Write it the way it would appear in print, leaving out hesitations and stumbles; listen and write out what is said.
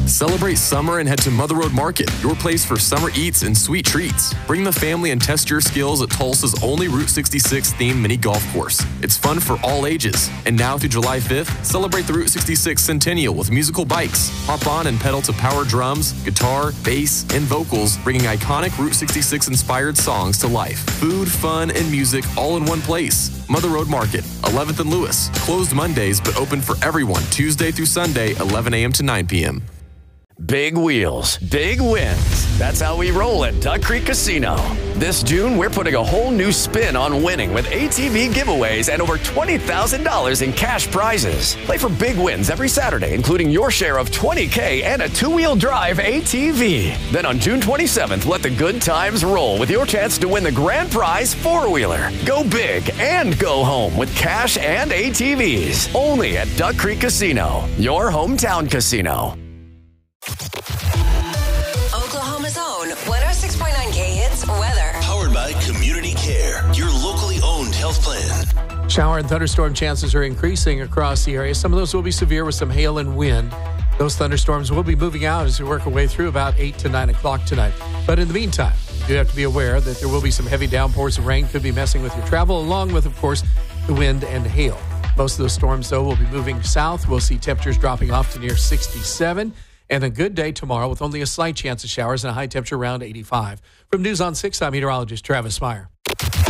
Celebrate summer and head to Mother Road Market, your place for summer eats and sweet treats. Bring the family and test your skills at Tulsa's only Route 66 themed mini golf course. It's fun for all ages. And now through July 5th, celebrate the Route 66 Centennial with musical bikes. Hop on and pedal to power drums, guitar, bass, and vocals, bringing iconic Route 66 inspired songs to life. Food, fun, and music all in one place. Mother Road Market, 11th and Lewis. Closed Mondays, but open for everyone Tuesday through Sunday, 11 a.m. to 9 p.m. Big wheels, big wins. That's how we roll at Duck Creek Casino. This June, we're putting a whole new spin on winning with ATV giveaways and over $20,000 in cash prizes. Play for big wins every Saturday, including your share of $20K and a two-wheel drive ATV. Then on June 27th, let the good times roll with your chance to win the grand prize four-wheeler. Go big and go home with cash and ATVs. Only at Duck Creek Casino, your hometown casino. Oklahoma's own 106.9K Hits weather. Powered by Community Care, your locally owned health plan. Shower and thunderstorm chances are increasing across the area. Some of those will be severe with some hail and wind. Those thunderstorms will be moving out as we work our way through about 8 to 9 o'clock tonight. But in the meantime, you have to be aware that there will be some heavy downpours of rain could be messing with your travel, along with, of course, the wind and hail. Most of those storms, though, will be moving south. We'll see temperatures dropping off to near 67. And a good day tomorrow with only a slight chance of showers and a high temperature around 85. From News on 6, I'm meteorologist Travis Meyer.